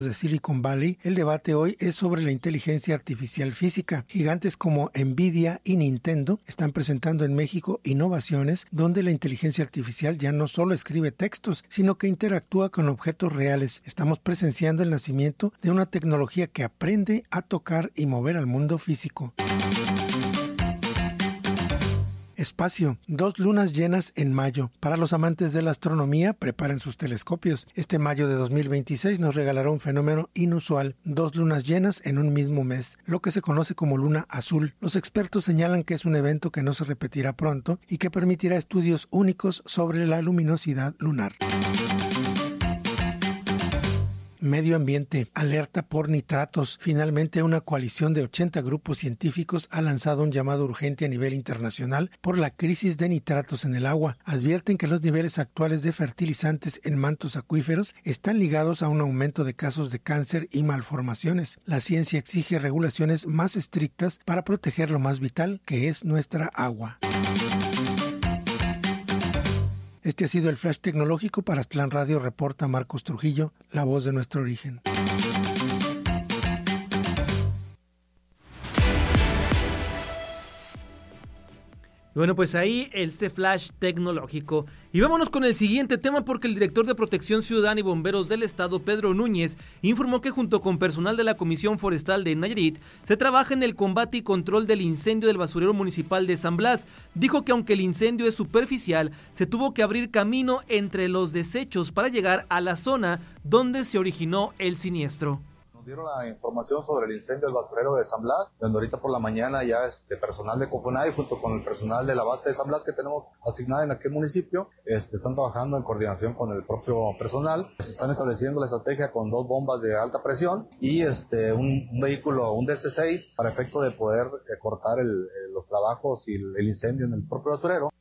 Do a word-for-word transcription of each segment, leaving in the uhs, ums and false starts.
de Silicon Valley, el debate hoy es sobre la inteligencia artificial física. Gigantes como Nvidia y Nintendo están presentando en México innovaciones donde la inteligencia artificial ya no solo escribe textos, sino que interactúa con objetos reales. Estamos presenciando el nacimiento de una tecnología que aprende a tocar y mover al mundo físico. Espacio. Dos lunas llenas en mayo. Para los amantes de la astronomía, preparen sus telescopios. Este mayo de dos mil veintiséis nos regalará un fenómeno inusual. Dos lunas llenas en un mismo mes, lo que se conoce como luna azul. Los expertos señalan que es un evento que no se repetirá pronto y que permitirá estudios únicos sobre la luminosidad lunar. Medio ambiente, alerta por nitratos. Finalmente, una coalición de ochenta grupos científicos ha lanzado un llamado urgente a nivel internacional por la crisis de nitratos en el agua. Advierten que los niveles actuales de fertilizantes en mantos acuíferos están ligados a un aumento de casos de cáncer y malformaciones. La ciencia exige regulaciones más estrictas para proteger lo más vital, que es nuestra agua. Este ha sido el Flash Tecnológico. Para Aztlán Radio reporta Marcos Trujillo, la voz de nuestro origen. Bueno, pues ahí este Flash Tecnológico. Y vámonos con el siguiente tema, porque el director de Protección Ciudadana y Bomberos del Estado, Pedro Núñez, informó que junto con personal de la Comisión Forestal de Nayarit, se trabaja en el combate y control del incendio del basurero municipal de San Blas. Dijo que aunque el incendio es superficial, se tuvo que abrir camino entre los desechos para llegar a la zona donde se originó el siniestro. Nos dieron la información sobre el incendio del basurero de San Blas, donde ahorita por la mañana ya este personal de COFUNAI junto con el personal de la base de San Blas que tenemos asignada en aquel municipio, este, están trabajando en coordinación con el propio personal. Se están estableciendo la estrategia con dos bombas de alta presión y este, un, un vehículo, un D C seis, para efecto de poder eh, cortar el, eh, los trabajos y el, el incendio en el propio basurero.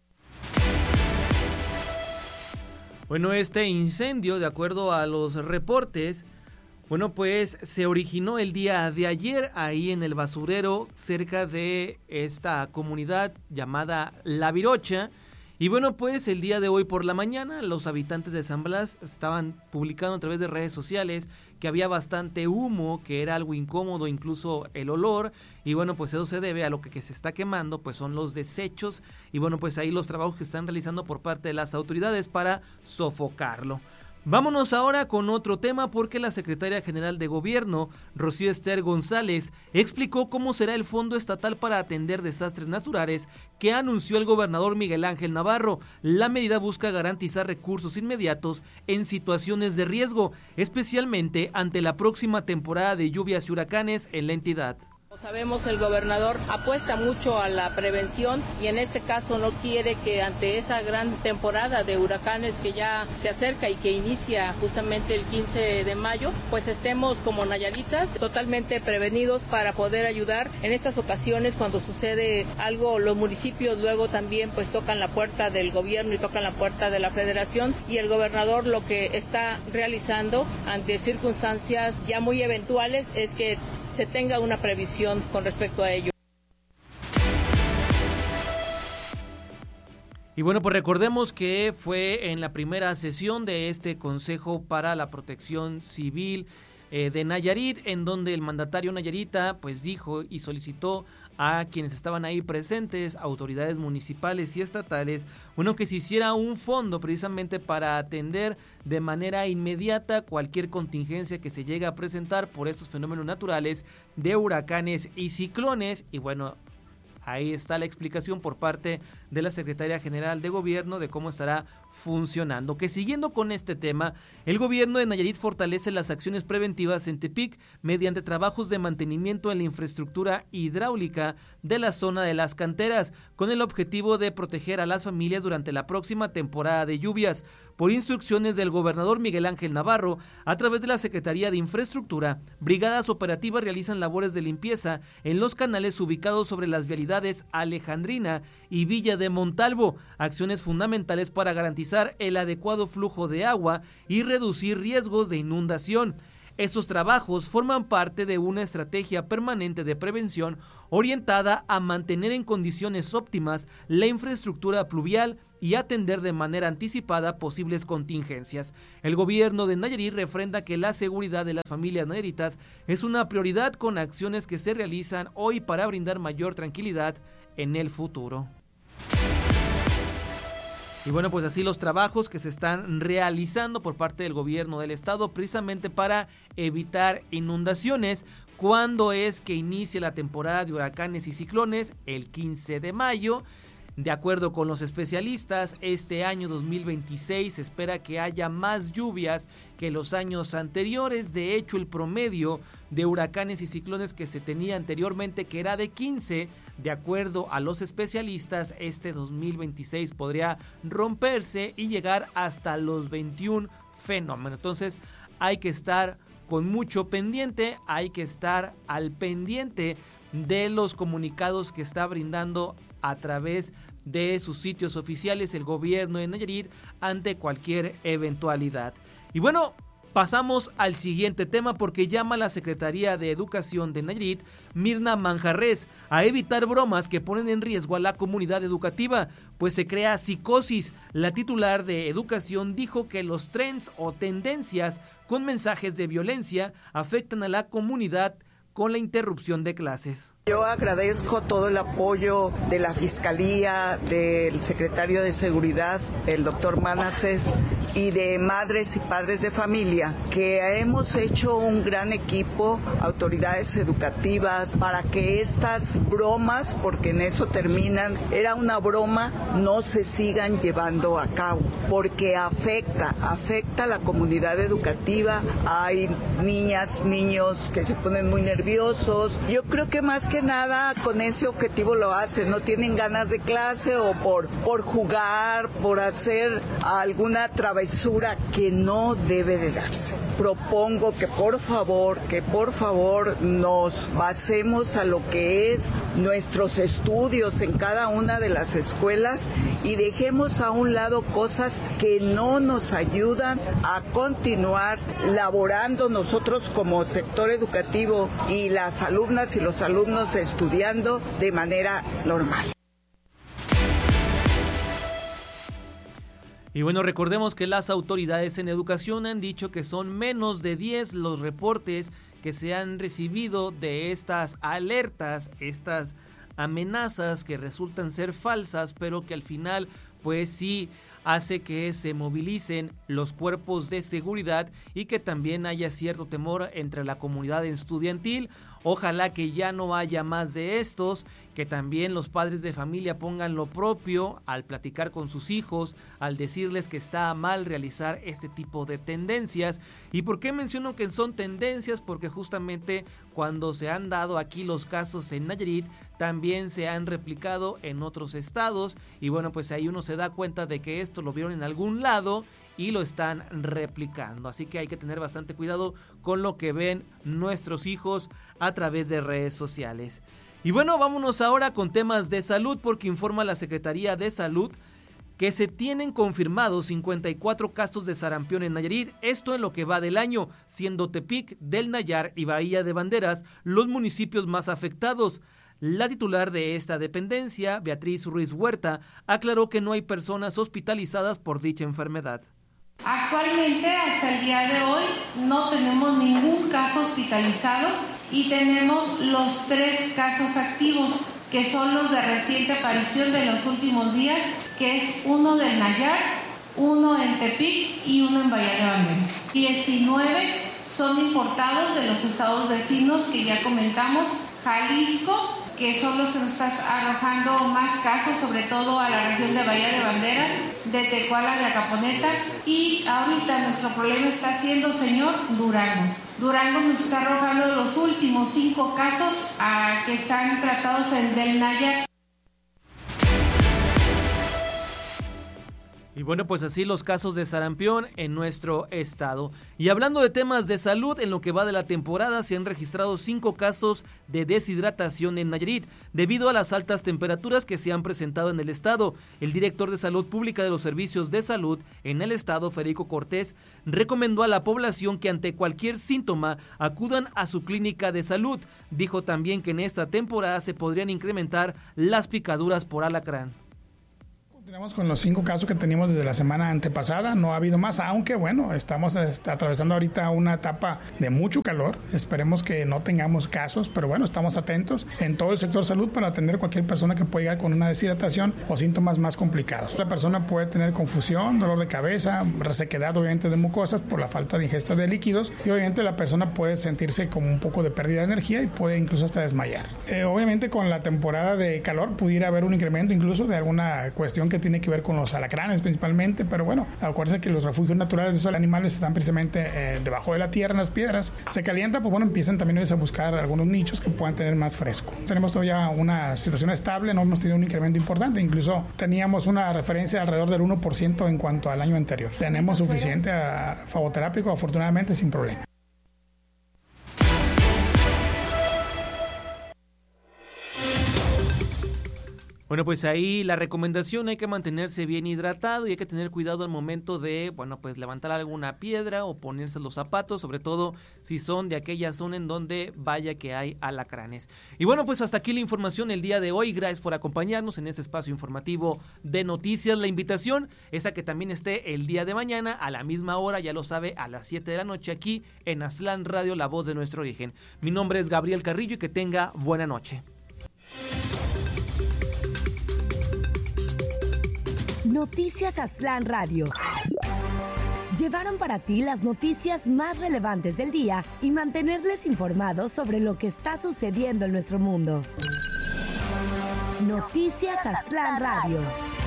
Bueno, este incendio, de acuerdo a los reportes, bueno, pues se originó el día de ayer ahí en el basurero cerca de esta comunidad llamada La Virocha. Y bueno, pues el día de hoy por la mañana los habitantes de San Blas estaban publicando a través de redes sociales que había bastante humo, que era algo incómodo, incluso el olor. Y bueno, pues eso se debe a lo que, que se está quemando, pues son los desechos. Y bueno, pues ahí los trabajos que están realizando por parte de las autoridades para sofocarlo. Vámonos ahora con otro tema, porque la secretaria general de Gobierno, Rocío Ester González, explicó cómo será el Fondo Estatal para atender desastres naturales que anunció el gobernador Miguel Ángel Navarro. La medida busca garantizar recursos inmediatos en situaciones de riesgo, especialmente ante la próxima temporada de lluvias y huracanes en la entidad. Sabemos, el gobernador apuesta mucho a la prevención y en este caso no quiere que ante esa gran temporada de huracanes que ya se acerca y que inicia justamente el quince de mayo, pues estemos como nayaritas totalmente prevenidos para poder ayudar. En estas ocasiones, cuando sucede algo, los municipios luego también pues tocan la puerta del gobierno y tocan la puerta de la federación, y el gobernador lo que está realizando ante circunstancias ya muy eventuales es que se tenga una previsión con respecto a ello. Y bueno, pues recordemos que fue en la primera sesión de este Consejo para la Protección Civil eh, de Nayarit, en donde el mandatario nayarita pues dijo y solicitó a quienes estaban ahí presentes, autoridades municipales y estatales, bueno, que se hiciera un fondo precisamente para atender de manera inmediata cualquier contingencia que se llegue a presentar por estos fenómenos naturales de huracanes y ciclones. Y bueno, ahí está la explicación por parte de la Secretaría General de Gobierno de cómo estará funcionando. Que siguiendo con este tema, el gobierno de Nayarit fortalece las acciones preventivas en Tepic mediante trabajos de mantenimiento en la infraestructura hidráulica de la zona de las canteras, con el objetivo de proteger a las familias durante la próxima temporada de lluvias. Por instrucciones del gobernador Miguel Ángel Navarro, a través de la Secretaría de Infraestructura, brigadas operativas realizan labores de limpieza en los canales ubicados sobre las vialidades Alejandrina y Villa de Montalvo, acciones fundamentales para garantizar el adecuado flujo de agua y reducir riesgos de inundación. Estos trabajos forman parte de una estrategia permanente de prevención orientada a mantener en condiciones óptimas la infraestructura pluvial y atender de manera anticipada posibles contingencias. El gobierno de Nayarit refrenda que la seguridad de las familias nayaritas es una prioridad con acciones que se realizan hoy para brindar mayor tranquilidad en el futuro. Y bueno, pues así los trabajos que se están realizando por parte del gobierno del estado precisamente para evitar inundaciones. ¿Cuándo es que inicia la temporada de huracanes y ciclones? El quince de mayo. De acuerdo con los especialistas, este año dos mil veintiséis se espera que haya más lluvias que los años anteriores. De hecho, el promedio de huracanes y ciclones que se tenía anteriormente, que era de quince, de acuerdo a los especialistas, este dos mil veintiséis podría romperse y llegar hasta los veintiún fenómenos. Entonces, hay que estar con mucho pendiente, hay que estar al pendiente de los comunicados que está brindando a través de sus sitios oficiales el gobierno de Nayarit ante cualquier eventualidad. Y bueno, pasamos al siguiente tema porque llama la Secretaría de Educación de Nayarit, Mirna Manjarres, a evitar bromas que ponen en riesgo a la comunidad educativa, pues se crea psicosis. La titular de Educación dijo que los trends o tendencias con mensajes de violencia afectan a la comunidad con la interrupción de clases. Yo agradezco todo el apoyo de la Fiscalía, del Secretario de Seguridad, el doctor Manases, y de madres y padres de familia, que hemos hecho un gran equipo, autoridades educativas, para que estas bromas, porque en eso terminan, era una broma, no se sigan llevando a cabo, porque afecta, afecta a la comunidad educativa. Hay niñas, niños que se ponen muy nerviosos. Yo creo que más que nada con ese objetivo lo hacen, no tienen ganas de clase o por, por jugar, por hacer alguna travesura que no debe de darse. Propongo que por favor, que por favor nos basemos a lo que es nuestros estudios en cada una de las escuelas y dejemos a un lado cosas que no nos ayudan a continuar laborando nosotros como sector educativo y las alumnas y los alumnos estudiando de manera normal. Y bueno, recordemos que las autoridades en educación han dicho que son menos de diez los reportes que se han recibido de estas alertas, estas amenazas que resultan ser falsas, pero que al final pues sí hace que se movilicen los cuerpos de seguridad y que también haya cierto temor entre la comunidad estudiantil. Ojalá que ya no haya más de estos, que también los padres de familia pongan lo propio al platicar con sus hijos, al decirles que está mal realizar este tipo de tendencias. ¿Y por qué menciono que son tendencias? Porque justamente cuando se han dado aquí los casos en Nayarit, también se han replicado en otros estados y bueno, pues ahí uno se da cuenta de que esto lo vieron en algún lado y lo están replicando, así que hay que tener bastante cuidado con lo que ven nuestros hijos a través de redes sociales. Y bueno, vámonos ahora con temas de salud, porque informa la Secretaría de Salud que se tienen confirmados cincuenta y cuatro casos de sarampión en Nayarit, esto en lo que va del año, siendo Tepic, Del Nayar y Bahía de Banderas los municipios más afectados. La titular de esta dependencia, Beatriz Ruiz Huerta, aclaró que no hay personas hospitalizadas por dicha enfermedad. Actualmente, hasta el día de hoy, no tenemos ningún caso hospitalizado y tenemos los tres casos activos, que son los de reciente aparición de los últimos días, que es uno del Nayar, uno en Tepic y uno en Bahía de Banderas. diecinueve son importados de los estados vecinos que ya comentamos, Jalisco, que solo se nos está arrojando más casos, sobre todo a la región de Bahía de Banderas, de Tecuala, de Acaponeta, y ahorita nuestro problema está siendo, señor, Durango. Durango nos está arrojando los últimos cinco casos a, que están tratados en Del Nayar. Y bueno, pues así los casos de sarampión en nuestro estado. Y hablando de temas de salud, en lo que va de la temporada se han registrado cinco casos de deshidratación en Nayarit, debido a las altas temperaturas que se han presentado en el estado. El director de Salud Pública de los Servicios de Salud en el estado, Federico Cortés, recomendó a la población que ante cualquier síntoma acudan a su clínica de salud. Dijo también que en esta temporada se podrían incrementar las picaduras por alacrán. Tenemos con los cinco casos que teníamos desde la semana antepasada, no ha habido más, aunque bueno, estamos este, atravesando ahorita una etapa de mucho calor. Esperemos que no tengamos casos, pero bueno, estamos atentos en todo el sector salud para atender a cualquier persona que pueda llegar con una deshidratación o síntomas más complicados. La persona puede tener confusión, dolor de cabeza, resequedad obviamente de mucosas por la falta de ingesta de líquidos y obviamente la persona puede sentirse como un poco de pérdida de energía y puede incluso hasta desmayar. Eh, obviamente con la temporada de calor pudiera haber un incremento incluso de alguna cuestión que tiene que ver con los alacranes principalmente, pero bueno, acuérdense que los refugios naturales de esos animales están precisamente eh, debajo de la tierra, en las piedras. Se calienta, pues bueno, empiezan también ellos a buscar algunos nichos que puedan tener más fresco. Tenemos todavía una situación estable, no hemos tenido un incremento importante, incluso teníamos una referencia alrededor del uno por ciento en cuanto al año anterior. Tenemos suficiente a fagoterápico, afortunadamente, sin problema. Bueno, pues ahí la recomendación, hay que mantenerse bien hidratado y hay que tener cuidado al momento de, bueno, pues levantar alguna piedra o ponerse los zapatos, sobre todo si son de aquella zona en donde vaya que hay alacranes. Y bueno, pues hasta aquí la información el día de hoy. Gracias por acompañarnos en este espacio informativo de noticias. La invitación es a que también esté el día de mañana a la misma hora, ya lo sabe, a las siete de la noche aquí en Aztlán Radio, la voz de nuestro origen. Mi nombre es Gabriel Carrillo y que tenga buena noche. Noticias Aztlán Radio. Llevaron para ti las noticias más relevantes del día y mantenerles informados sobre lo que está sucediendo en nuestro mundo. Noticias Aztlán Radio.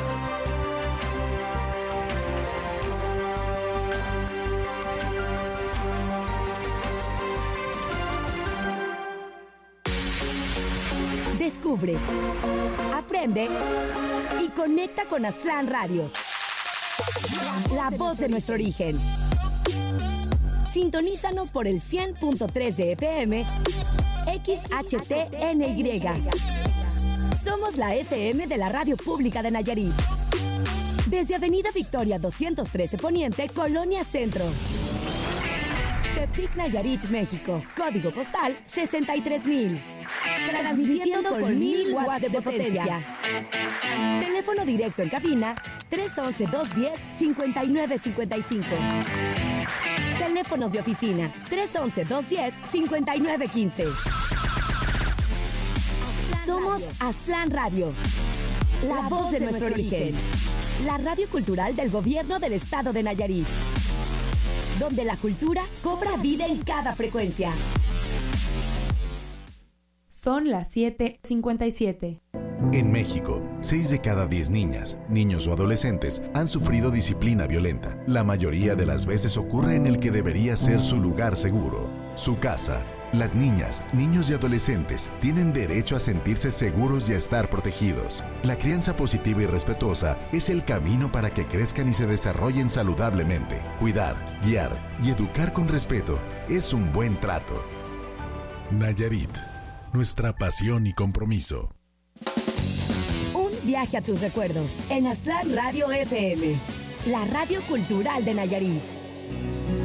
Descubre, aprende y conecta con Aztlán Radio, la voz de nuestro origen. Sintonízanos por el cien punto tres de F M, X H T N Y. Somos la F M de la Radio Pública de Nayarit. Desde Avenida Victoria doscientos trece Poniente, Colonia Centro. Tepic, Nayarit, México. Código postal sesenta y tres mil. Transmitiendo con mil watts de potencia. Teléfono directo en cabina tres once, dos diez, cincuenta y nueve cincuenta y cinco. Teléfonos de oficina tres once, dos diez, cincuenta y nueve quince. Somos Aztlán Radio, la voz de nuestro origen. La radio cultural del gobierno del estado de Nayarit, donde la cultura cobra vida en cada frecuencia. Son las siete cincuenta y siete. En México, seis de cada diez niñas, niños o adolescentes han sufrido disciplina violenta. La mayoría de las veces ocurre en el que debería ser su lugar seguro, su casa. Las niñas, niños y adolescentes tienen derecho a sentirse seguros y a estar protegidos. La crianza positiva y respetuosa es el camino para que crezcan y se desarrollen saludablemente. Cuidar, guiar y educar con respeto es un buen trato. Nayarit, nuestra pasión y compromiso. Un viaje a tus recuerdos en Aztlán Radio F M, la radio cultural de Nayarit.